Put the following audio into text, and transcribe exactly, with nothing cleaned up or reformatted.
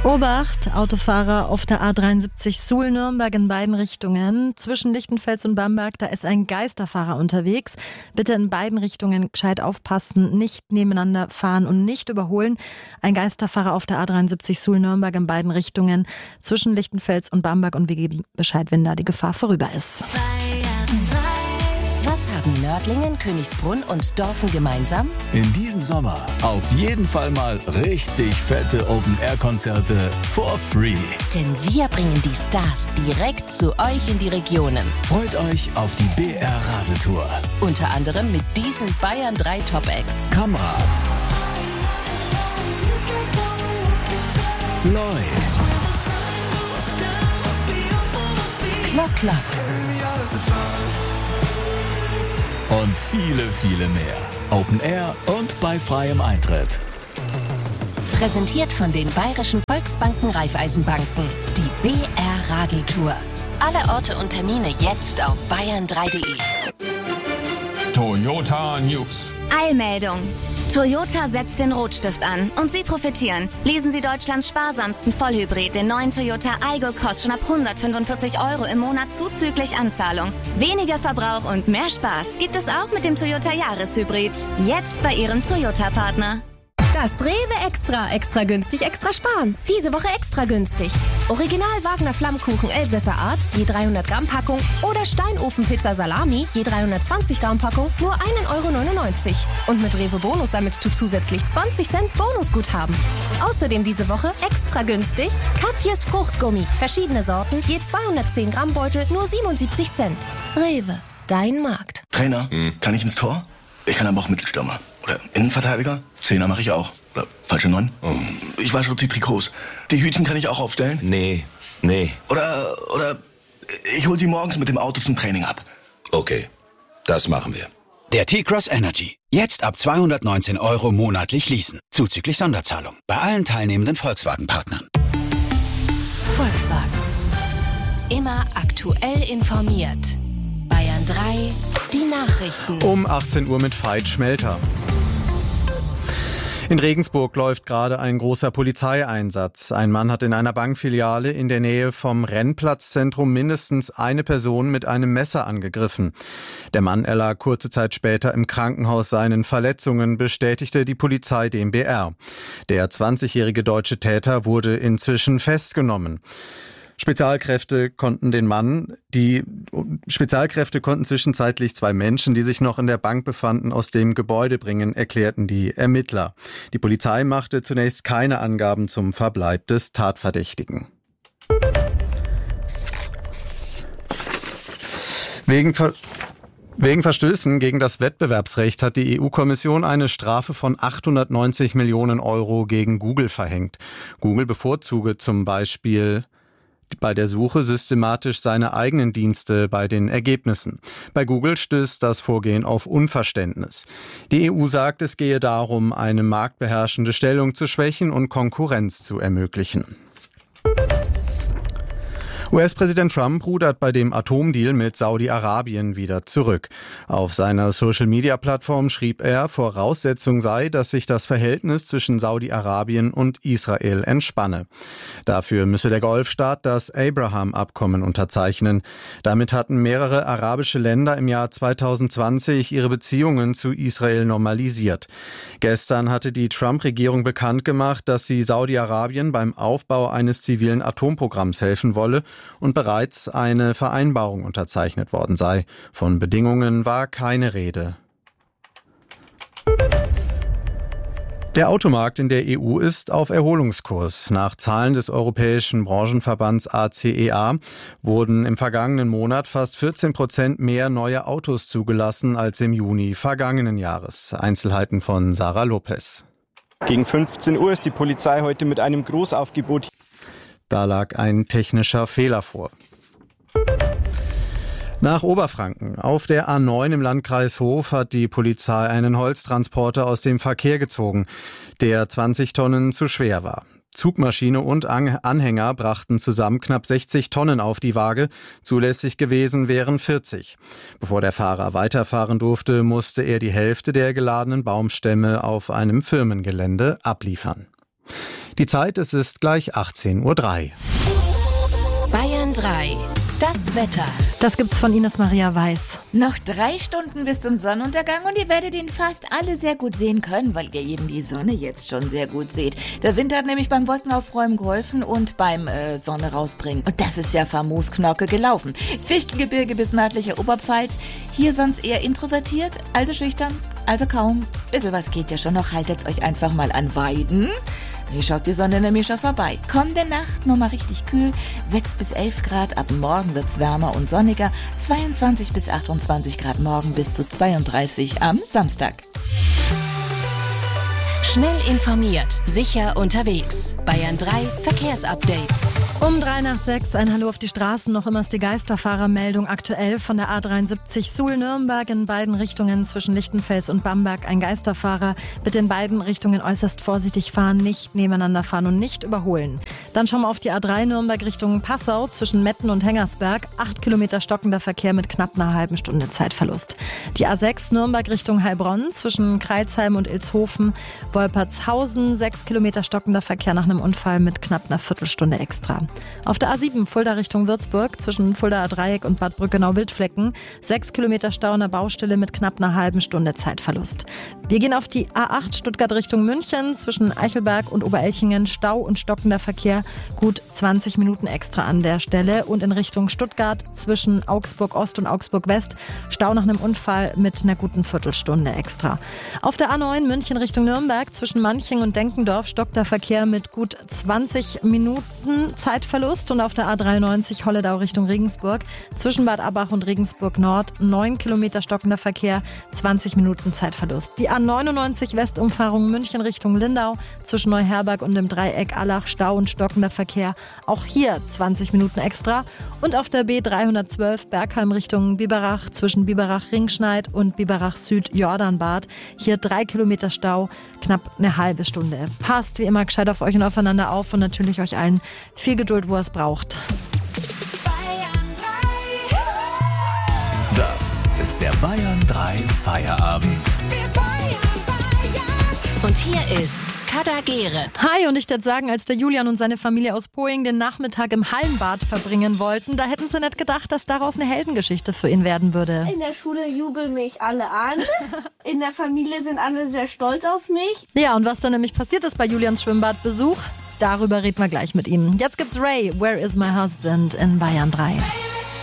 Obacht, Autofahrer auf der A dreiundsiebzig Suhl-Nürnberg in beiden Richtungen. Zwischen Lichtenfels und Bamberg, da ist ein Geisterfahrer unterwegs. Bitte in beiden Richtungen gescheit aufpassen, nicht nebeneinander fahren und nicht überholen. Ein Geisterfahrer auf der A dreiundsiebzig Suhl-Nürnberg in beiden Richtungen. Zwischen Lichtenfels und Bamberg, und wir geben Bescheid, wenn da die Gefahr vorüber ist. Was haben Nördlingen, Königsbrunn und Dorfen gemeinsam? In diesem Sommer auf jeden Fall mal richtig fette Open-Air-Konzerte for free. Denn wir bringen die Stars direkt zu euch in die Regionen. Freut euch auf die B R Radeltour. Unter anderem mit diesen Bayern drei Top-Acts. Kamrat. Lloyd. Klock, Klock. Und viele, viele mehr. Open Air und bei freiem Eintritt. Präsentiert von den Bayerischen Volksbanken Raiffeisenbanken. Die B R Radeltour. Alle Orte und Termine jetzt auf bayern drei punkt de. Toyota News. Eilmeldung. Toyota setzt den Rotstift an und Sie profitieren. Lesen Sie Deutschlands sparsamsten Vollhybrid, den neuen Toyota Aygo, kostet schon ab hundertfünfundvierzig Euro im Monat zuzüglich Anzahlung. Weniger Verbrauch und mehr Spaß gibt es auch mit dem Toyota Jahreshybrid. Jetzt bei Ihrem Toyota-Partner. Das Rewe Extra. Extra günstig, extra sparen. Diese Woche extra günstig. Original Wagner Flammkuchen Elsässer Art, je dreihundert Gramm Packung. Oder Steinofenpizza Salami, je dreihundertzwanzig Gramm Packung, nur ein Euro neunundneunzig. Und mit Rewe Bonus sammelst du zusätzlich zwanzig Cent Bonusguthaben. Außerdem diese Woche extra günstig Katjes Fruchtgummi. Verschiedene Sorten, je zweihundertzehn Gramm Beutel, nur siebenundsiebzig Cent. Rewe, dein Markt. Trainer, hm. kann ich ins Tor? Ich kann aber auch Mittelstürmer. Oder Innenverteidiger? Zehner mache ich auch. Oder falsche Neun? Oh. Ich wasche auch die Trikots. Die Hütchen kann ich auch aufstellen? Nee, nee. Oder, oder ich hol sie morgens mit dem Auto zum Training ab. Okay, das machen wir. Der T-Cross Energy. Jetzt ab zweihundertneunzehn Euro monatlich leasen. Zuzüglich Sonderzahlung. Bei allen teilnehmenden Volkswagen-Partnern. Volkswagen. Immer aktuell informiert. Bayern drei, die Nachrichten. Um achtzehn Uhr mit Veit Schmelter. In Regensburg läuft gerade ein großer Polizeieinsatz. Ein Mann hat in einer Bankfiliale in der Nähe vom Rennplatzzentrum mindestens eine Person mit einem Messer angegriffen. Der Mann erlag kurze Zeit später im Krankenhaus seinen Verletzungen, bestätigte die Polizei dem B R. Der zwanzigjährige deutsche Täter wurde inzwischen festgenommen. Spezialkräfte konnten den Mann, die Spezialkräfte konnten zwischenzeitlich zwei Menschen, die sich noch in der Bank befanden, aus dem Gebäude bringen, erklärten die Ermittler. Die Polizei machte zunächst keine Angaben zum Verbleib des Tatverdächtigen. Wegen Ver Wegen Verstößen gegen das Wettbewerbsrecht hat die E U-Kommission eine Strafe von achthundertneunzig Millionen Euro gegen Google verhängt. Google bevorzuge zum Beispiel bei der Suche systematisch seine eigenen Dienste bei den Ergebnissen. Bei Google stößt das Vorgehen auf Unverständnis. Die E U sagt, es gehe darum, eine marktbeherrschende Stellung zu schwächen und Konkurrenz zu ermöglichen. U S-Präsident Trump rudert bei dem Atomdeal mit Saudi-Arabien wieder zurück. Auf seiner Social-Media-Plattform schrieb er, Voraussetzung sei, dass sich das Verhältnis zwischen Saudi-Arabien und Israel entspanne. Dafür müsse der Golfstaat das Abraham-Abkommen unterzeichnen. Damit hatten mehrere arabische Länder im Jahr zweitausendzwanzig ihre Beziehungen zu Israel normalisiert. Gestern hatte die Trump-Regierung bekannt gemacht, dass sie Saudi-Arabien beim Aufbau eines zivilen Atomprogramms helfen wolle und bereits eine Vereinbarung unterzeichnet worden sei. Von Bedingungen war keine Rede. Der Automarkt in der E U ist auf Erholungskurs. Nach Zahlen des Europäischen Branchenverbands A C E A wurden im vergangenen Monat fast vierzehn Prozent mehr neue Autos zugelassen als im Juni vergangenen Jahres. Einzelheiten von Sarah Lopez. Gegen fünfzehn Uhr ist die Polizei heute mit einem Großaufgebot. Da lag ein technischer Fehler vor. Nach Oberfranken. Auf der A neun im Landkreis Hof hat die Polizei einen Holztransporter aus dem Verkehr gezogen, der zwanzig Tonnen zu schwer war. Zugmaschine und Anhänger brachten zusammen knapp sechzig Tonnen auf die Waage. Zulässig gewesen wären vierzig. Bevor der Fahrer weiterfahren durfte, musste er die Hälfte der geladenen Baumstämme auf einem Firmengelände abliefern. Die Zeit, es ist gleich achtzehn Uhr drei. Bayern drei. Das Wetter. Das gibt's von Ines Maria Weiß. Noch drei Stunden bis zum Sonnenuntergang und ihr werdet ihn fast alle sehr gut sehen können, weil ihr eben die Sonne jetzt schon sehr gut seht. Der Wind hat nämlich beim Wolkenaufräumen geholfen und beim äh, Sonne rausbringen. Und das ist ja famos Knorke gelaufen. Fichtengebirge bis nördliche Oberpfalz. Hier sonst eher introvertiert, also schüchtern, also kaum. Bisschen was geht ja schon noch. Haltet's euch einfach mal an Weiden. Hier schaut die Sonne nämlich schon vorbei. Kommende Nacht nochmal richtig kühl. sechs bis elf Grad, ab morgen wird's wärmer und sonniger. zweiundzwanzig bis achtundzwanzig Grad morgen bis zu zweiunddreißig am Samstag. Schnell informiert, sicher unterwegs. Bayern drei Verkehrsupdate. Um drei nach sechs, ein Hallo auf die Straßen. Noch immer ist die Geisterfahrermeldung aktuell von der A dreiundsiebzig Suhl-Nürnberg in beiden Richtungen zwischen Lichtenfels und Bamberg. Ein Geisterfahrer. Bitte in beiden Richtungen äußerst vorsichtig fahren, nicht nebeneinander fahren und nicht überholen. Dann schauen wir auf die A drei Nürnberg Richtung Passau zwischen Metten und Hengersberg. Acht Kilometer stockender Verkehr mit knapp einer halben Stunde Zeitverlust. Die A sechs Nürnberg Richtung Heilbronn zwischen Kreilsheim und Ilshofen. Wolpertshausen, sechs Kilometer stockender Verkehr nach einem Unfall mit knapp einer Viertelstunde extra. Auf der A sieben Fulda Richtung Würzburg zwischen Fuldaer Dreieck und Bad Brückenau-Wildflecken. Sechs Kilometer Stau an der Baustelle mit knapp einer halben Stunde Zeitverlust. Wir gehen auf die A acht Stuttgart Richtung München zwischen Eichelberg und Oberelchingen. Stau und stockender Verkehr, gut zwanzig Minuten extra an der Stelle. Und in Richtung Stuttgart zwischen Augsburg Ost und Augsburg West. Stau nach einem Unfall mit einer guten Viertelstunde extra. Auf der A neun München Richtung Nürnberg zwischen Manching und Denkendorf stockt der Verkehr mit gut zwanzig Minuten Zeitverlust. Und auf der A dreiundneunzig Holledau Richtung Regensburg zwischen Bad Abbach und Regensburg Nord neun Kilometer stockender Verkehr, zwanzig Minuten Zeitverlust. Die A neunundneunzig Westumfahrung München Richtung Lindau zwischen Neuherberg und dem Dreieck Allach, Stau und stockender Verkehr, auch hier zwanzig Minuten extra. Und auf der B dreihundertzwölf Bergheim Richtung Biberach zwischen Biberach-Ringschneid und Biberach-Süd-Jordanbad, hier drei Kilometer Stau, knapp eine halbe Stunde. Passt wie immer gescheit auf euch und aufeinander auf und natürlich euch allen viel Geduld, wo ihr es braucht. Das ist der Bayern drei Feierabend. Und hier ist Kader Gehret. Hi, und ich würde sagen, als der Julian und seine Familie aus Poing den Nachmittag im Hallenbad verbringen wollten, da hätten sie nicht gedacht, dass daraus eine Heldengeschichte für ihn werden würde. In der Schule jubeln mich alle an. In der Familie sind alle sehr stolz auf mich. Ja, und was dann nämlich passiert ist bei Julians Schwimmbadbesuch, darüber reden wir gleich mit ihm. Jetzt gibt's Ray, Where is my husband in Bayern drei.